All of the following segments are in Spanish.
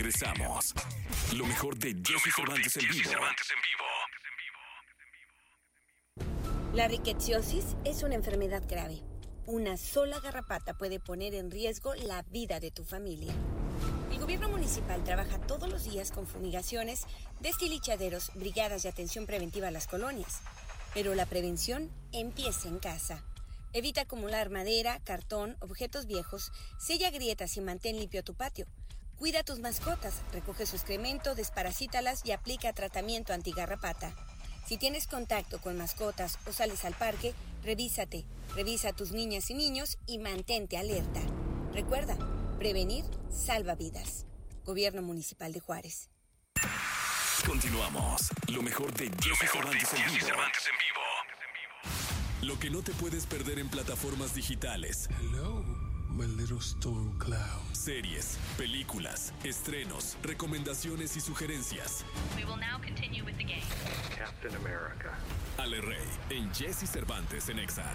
Regresamos. Lo mejor de Jesse Cervantes en vivo. La rickettsiosis es una enfermedad grave. Una sola garrapata puede poner en riesgo la vida de tu familia. El gobierno municipal trabaja todos los días con fumigaciones, destilichaderos, brigadas de atención preventiva a las colonias. Pero la prevención empieza en casa. Evita acumular madera, cartón, objetos viejos, sella grietas y mantén limpio tu patio. Cuida a tus mascotas, recoge su excremento, desparasítalas y aplica tratamiento antigarrapata. Si tienes contacto con mascotas o sales al parque, revísate. Revisa a tus niñas y niños y mantente alerta. Recuerda, prevenir salva vidas. Gobierno Municipal de Juárez. Continuamos. Lo mejor de Jesse Cervantes en vivo. Lo que no te puedes perder en plataformas digitales. Hello, my little storm cloud. Series, películas, estrenos, recomendaciones y sugerencias. We will now continue with the game. Captain America. Ale Rey en Jesse Cervantes en Exa.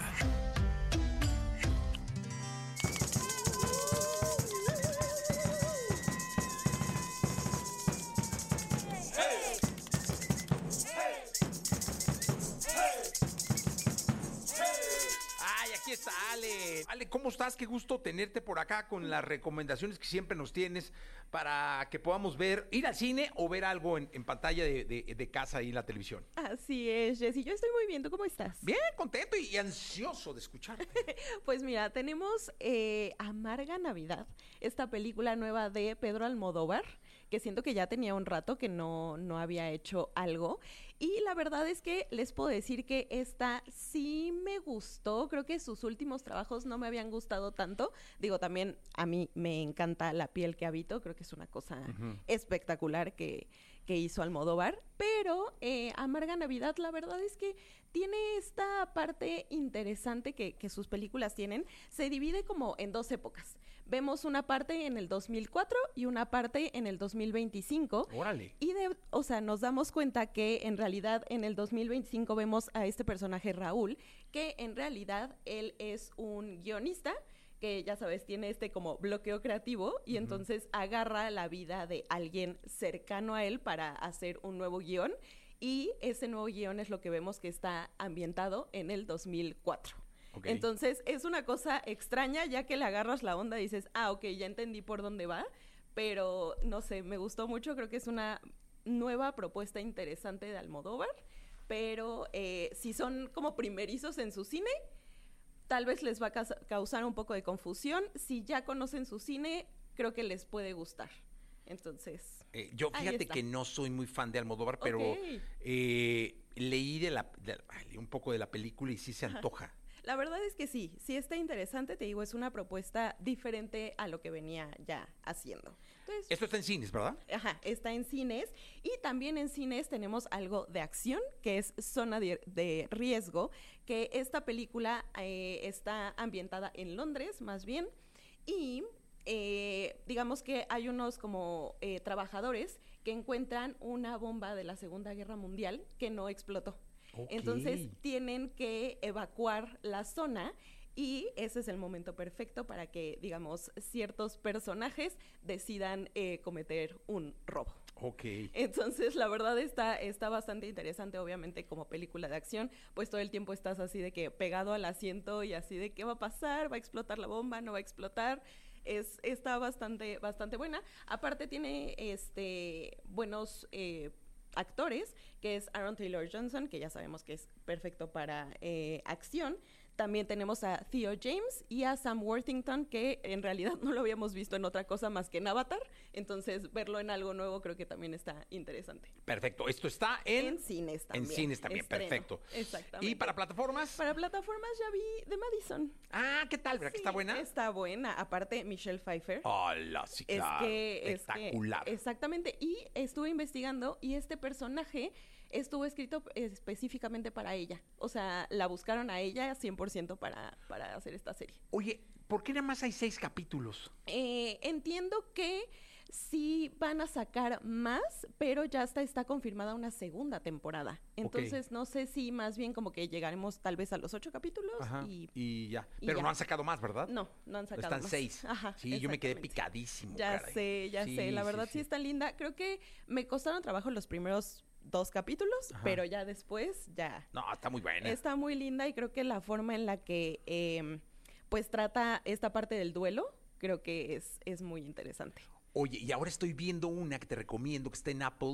Aquí está Ale. Ale, ¿cómo estás? Qué gusto tenerte por acá con las recomendaciones que siempre nos tienes para que podamos ver, ir al cine o ver algo en pantalla de casa y en la televisión. Así es, Jessy. Yo estoy muy bien. ¿Tú cómo estás? Bien, contento y ansioso de escucharte. Pues mira, tenemos Amarga Navidad, esta película nueva de Pedro Almodóvar, que siento que ya tenía un rato que no había hecho algo. Y la verdad es que les puedo decir que esta sí me gustó. Creo que sus últimos trabajos no me habían gustado tanto. Digo, también a mí me encanta La piel que habito. Creo que es una cosa espectacular que hizo Almodóvar. Pero Amarga Navidad, la verdad es que tiene esta parte interesante que sus películas tienen. Se divide como en dos épocas. Vemos una parte en el 2004 y una parte en el 2025. ¡Órale! Y nos damos cuenta que en realidad en el 2025 vemos a este personaje Raúl, que en realidad él es un guionista que, ya sabes, tiene este como bloqueo creativo y entonces agarra la vida de alguien cercano a él para hacer un nuevo guión, y ese nuevo guión es lo que vemos que está ambientado en el 2004. Okay. Entonces es una cosa extraña, ya que le agarras la onda y dices, ok, ya entendí por dónde va, pero no sé, me gustó mucho. Creo que es una nueva propuesta interesante de Almodóvar, pero si son como primerizos en su cine, tal vez les va a causar un poco de confusión. Si ya conocen su cine, creo que les puede gustar. Entonces, yo fíjate que no soy muy fan de Almodóvar, pero leí un poco de la película y sí se antoja. La verdad es que sí está interesante, te digo, es una propuesta diferente a lo que venía ya haciendo. Entonces, esto está en cines, ¿verdad? Ajá, está en cines, y también en cines tenemos algo de acción, que es Zona de Riesgo, que esta película está ambientada en Londres, más bien, y digamos que hay unos como trabajadores que encuentran una bomba de la Segunda Guerra Mundial que no explotó. Okay. Entonces tienen que evacuar la zona, y ese es el momento perfecto para que, digamos, ciertos personajes decidan cometer un robo. Ok. Entonces, la verdad está bastante interesante. Obviamente, como película de acción, pues todo el tiempo estás así de que pegado al asiento y así de qué va a pasar, va a explotar la bomba, no va a explotar. Está bastante buena. Aparte tiene buenos actores, que es Aaron Taylor Johnson, que ya sabemos que es perfecto para acción. También tenemos a Theo James y a Sam Worthington, que en realidad no lo habíamos visto en otra cosa más que en Avatar. Entonces, verlo en algo nuevo creo que también está interesante. Perfecto. Esto está en cines también. En cines también, estreno. Perfecto. Exactamente. ¿Y para plataformas? Para plataformas ya vi The Madison. Ah, ¿qué tal? ¿Verdad que está buena? Está buena. Aparte, Michelle Pfeiffer. ¡Hola! Sí, claro. Espectacular. Exactamente. Y estuve investigando, y este personaje estuvo escrito específicamente para ella. O sea, la buscaron a ella 100% para hacer esta serie. Oye, ¿por qué nada más hay 6 capítulos? Entiendo que sí van a sacar más, pero ya está confirmada una segunda temporada. Entonces, no sé si más bien como que llegaremos tal vez a los 8 capítulos. Ajá, y ya. y Pero ya. no han sacado más, ¿verdad? No han sacado Están más. 6. Ajá, Sí, yo me quedé exactamente. picadísimo, Ya caray. sé. La verdad sí está linda. Creo que me costaron trabajo los primeros 2 capítulos, Ajá. pero ya después, ya. No, está muy buena. Está muy linda y creo que la forma en la que pues trata esta parte del duelo, creo que es muy interesante. Oye, y ahora estoy viendo una que te recomiendo, que está en Apple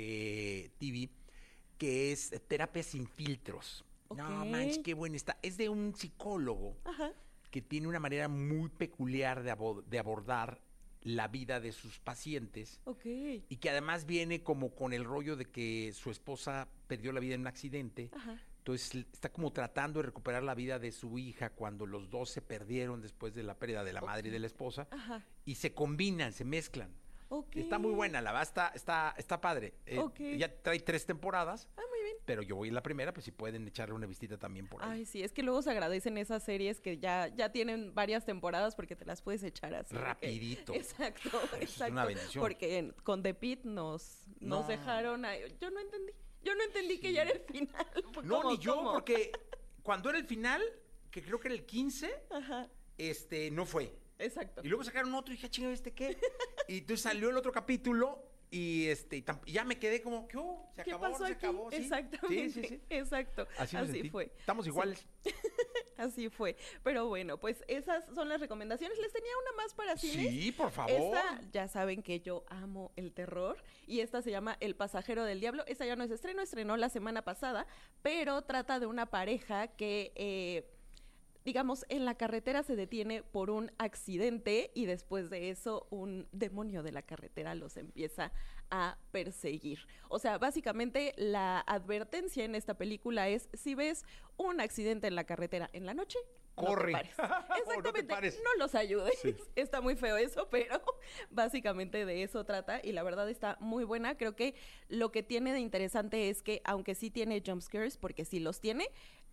TV, que es Terapia sin filtros. No Ok. manches, qué buena está. Es de un psicólogo Ajá. que tiene una manera muy peculiar de abordar la vida de sus pacientes Ok. y que además viene como con el rollo de que su esposa perdió la vida en un accidente. Ajá. Entonces está como tratando de recuperar la vida de su hija cuando los dos se perdieron después de la pérdida de la madre y de la esposa. Ajá. Y se combinan, se mezclan. Ok. Está muy buena, la verdad está padre. Ok. Ya trae 3 temporadas, Muy bien. pero yo voy en la primera, pues si pueden echarle una visita también por ahí. Ay, sí, es que luego se agradecen esas series que ya tienen varias temporadas porque te las puedes echar así. de que- Rapidito. Exacto, Eso es exacto. una bendición. Porque con The Pitt nos No. dejaron ahí. Yo no entendí que ya era el final. Fue No, como, ni yo, ¿cómo? porque cuando era el final, que creo que era el 15, Ajá, no fue. exacto. Y luego sacaron otro y dije, chinga, ¿qué? Y entonces salió el otro capítulo y ya me quedé como, ¿qué hubo? Se ¿Qué acabó, pasó se aquí? acabó. ¿Sí? Exactamente. Sí. Exacto. Así, me sentí. fue. Estamos Sí. iguales. Así fue. Pero bueno, pues esas son las recomendaciones. Les tenía una más para cines. Sí, por favor. Esta, ya saben que yo amo el terror y esta se llama El pasajero del diablo. Esta ya no es estreno, estrenó la semana pasada, pero trata de una pareja que, digamos, en la carretera se detiene por un accidente y después de eso un demonio de la carretera los empieza a perseguir. O sea, básicamente la advertencia en esta película es: si ves un accidente en la carretera en la noche, Corre. no te pares. O no te Exactamente, pares. no los ayudes. Está muy feo eso, pero básicamente de eso trata y la verdad está muy buena. Creo que lo que tiene de interesante es que, aunque sí tiene jump scares, porque sí los tiene,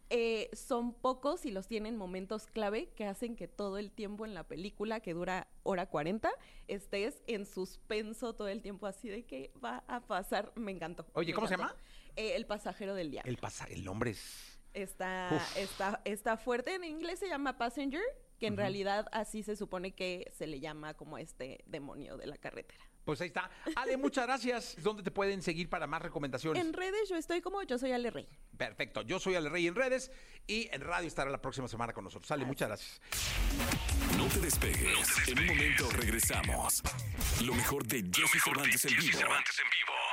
son pocos y los tienen momentos clave que hacen que todo el tiempo en la película, que dura 1:40, estés en suspenso todo el tiempo, así de que va a pasar. Me encantó. Oye, me ¿cómo se encantó. El pasajero del diablo. El nombre es... Está fuerte. En inglés se llama Passenger, que en realidad así se supone que se le llama como este demonio de la carretera. Pues ahí está. Ale, muchas gracias. ¿Dónde te pueden seguir para más recomendaciones? En redes yo estoy como Yo Soy Ale Rey. Perfecto. Yo soy Ale Rey en redes y en radio estará la próxima semana con nosotros. Ale, muchas gracias. No te despegues. En un momento regresamos. Lo mejor de Jesse Cervantes en vivo.